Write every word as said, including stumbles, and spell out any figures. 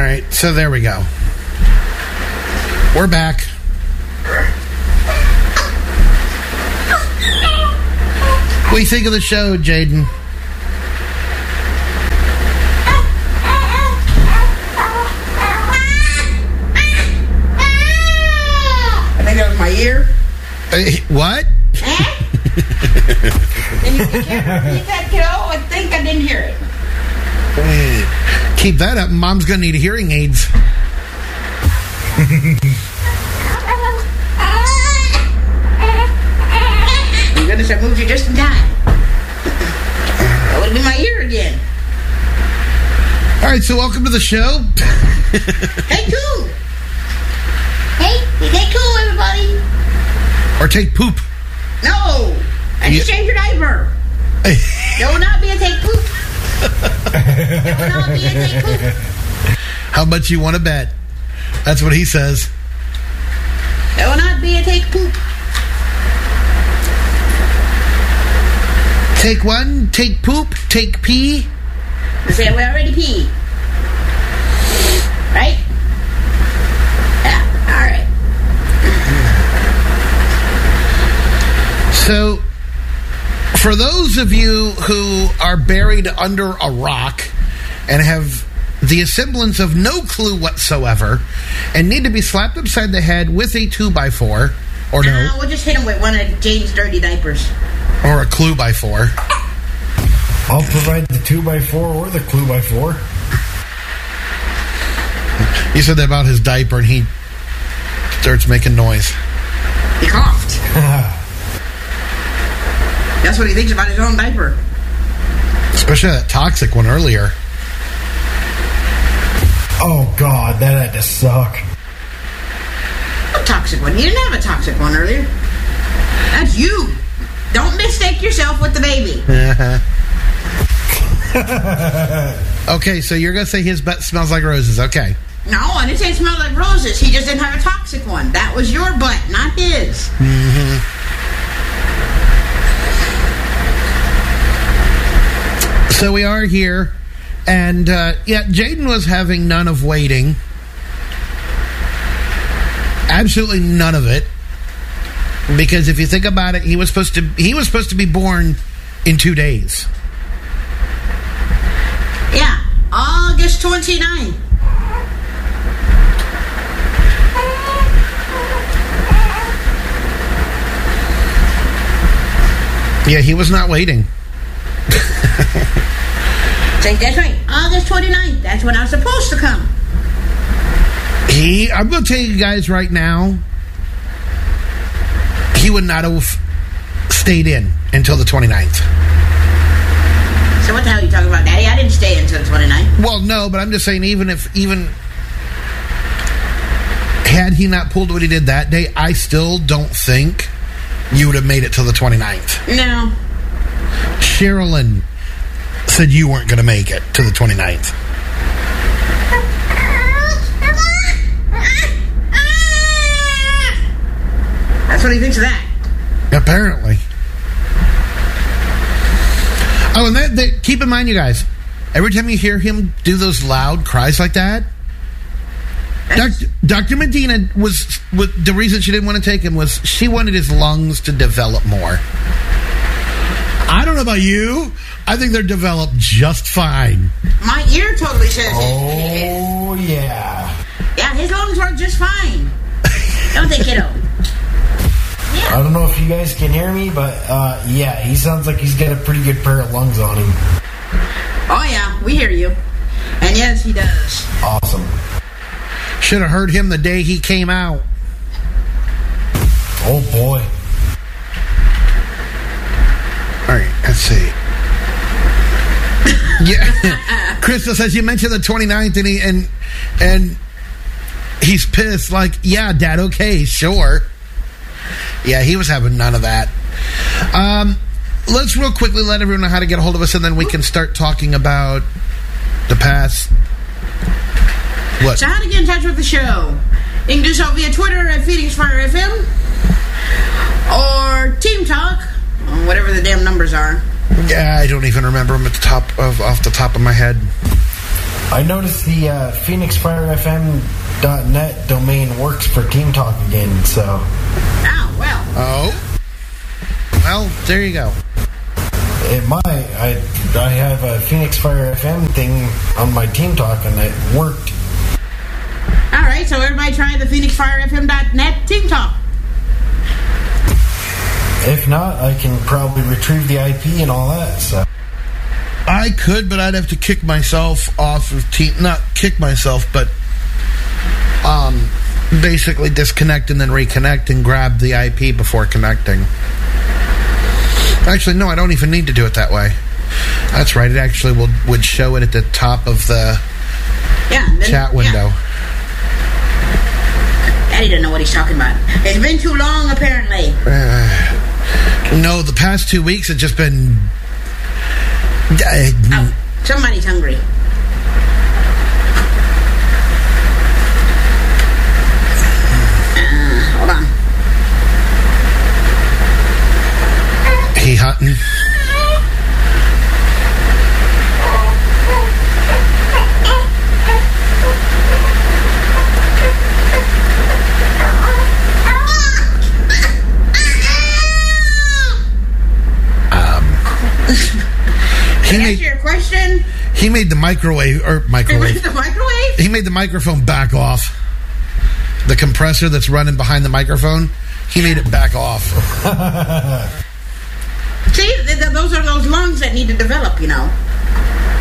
right, so there we go. We're back. What do you think of the show, Jaden? I think that was my ear. Uh, what? Then you can't repeat that, kiddo. I think I didn't hear it. Keep that up. Mom's going to need hearing aids. Thank goodness I moved you just in time. That would have been my ear again. All right, so welcome to the show. Hey, cool. Hey, hey, cool, everybody. Or take poop. No, I just Yeah. changed your diaper. There will not be a take poop. There will not be a take poop. How much you want to bet? That's what he says. There will not be a take poop. Take one, take poop, take pee. I said we already peed. Right? Yeah, all right. So, for those of you who are buried under a rock and have the semblance of no clue whatsoever and need to be slapped upside the head with a two by four, or no, Uh, we'll just hit him with one of James' dirty diapers. or a clue by four. I'll provide the two by four or the clue by four. You said that about his diaper and he starts making noise. He coughed. That's what he thinks about his own diaper. Especially that toxic one earlier. Oh, God, that had to suck. A toxic one. You didn't have a toxic one earlier. That's you. Don't mistake yourself with the baby. Okay, so you're going to say his butt smells like roses. Okay. No, I didn't say it smelled like roses. He just didn't have a toxic one. That was your butt, not his. Mm-hmm. So we are here, and uh, yeah, Jaden was having none of waiting. Absolutely none of it, because if you think about it, he was supposed to he was supposed to be born in two days. Yeah, August twenty-ninth. Yeah, he was not waiting. Say, that's right, August twenty-ninth. That's when I was supposed to come. He, I'm going to tell you guys right now, he would not have stayed in until the twenty-ninth. So what the hell are you talking about, Daddy? I didn't stay until the twenty-ninth. Well, no, but I'm just saying, even if, even had he not pulled what he did that day, I still don't think you would have made it till the twenty-ninth. No. Sherilyn said you weren't going to make it to the twenty-ninth. That's what he thinks of that. Apparently. Oh, and that, that, keep in mind, you guys, every time you hear him do those loud cries like that, Doctor Doctor Medina was, was the reason she didn't want to take him was she wanted his lungs to develop more. I don't know about you. I think they're developed just fine. My ear totally says Oh, it. yeah. Yeah, his lungs work just fine. Don't they, kiddo? Yeah. I don't know if you guys can hear me, but uh, yeah, he sounds like he's got a pretty good pair of lungs on him. Oh, yeah, we hear you. And yes, he does. Awesome. Should have heard him the day he came out. Oh, boy. All right, let's see. Yeah, Crystal says you mentioned the twenty-ninth, and he and and he's pissed. Like, yeah, Dad, okay, sure. Yeah, he was having none of that. Um, let's real quickly let everyone know how to get a hold of us, and then we can start talking about the past. What? So how to get in touch with the show? You can do so via Twitter at Phoenix Fire F M or Team Talk, or whatever the damn numbers are. Yeah, I don't even remember them at the top of off the top of my head. I noticed the uh, Phoenix Fire F M dot net domain works for Team Talk again, so... Oh, well. Oh. Well, there you go. It might. I, I have a Phoenix Fire F M thing on my Team Talk, and it worked. All right, so everybody try the Phoenix Fire F M dot net Team Talk. If not, I can probably retrieve the I P and all that, so... I could, but I'd have to kick myself off of Team... Not kick myself, but... Um, basically disconnect and then reconnect and grab the I P before connecting. Actually, no, I don't even need to do it that way. That's right, it actually will, would show it at the top of the yeah, then, chat window. Yeah. Daddy doesn't know what he's talking about. It's been too long, apparently. Uh, no, the past two weeks have just been... Uh, oh, somebody's hungry. Uh, hold on. He hunting? He made, answer your question? He made the microwave or microwave. The microwave? He made the microphone back off. The compressor that's running behind the microphone, he made it back off. See, th- th- those are those lungs that need to develop, you know.